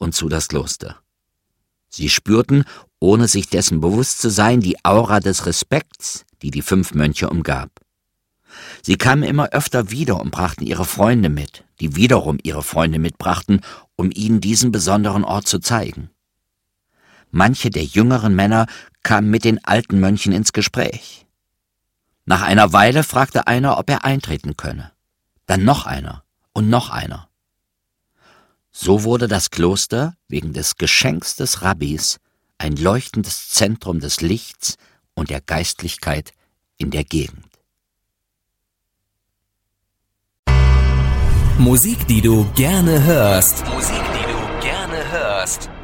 und zu das Kloster. Sie spürten, ohne sich dessen bewusst zu sein, die Aura des Respekts, die die 5 Mönche umgab. Sie kamen immer öfter wieder und brachten ihre Freunde mit, die wiederum ihre Freunde mitbrachten, um ihnen diesen besonderen Ort zu zeigen. Manche der jüngeren Männer kamen mit den alten Mönchen ins Gespräch. Nach einer Weile fragte einer, ob er eintreten könne. Dann noch einer und noch einer. So wurde das Kloster wegen des Geschenks des Rabbis ein leuchtendes Zentrum des Lichts und der Geistlichkeit in der Gegend. Musik, die du gerne hörst. Musik, die du gerne hörst.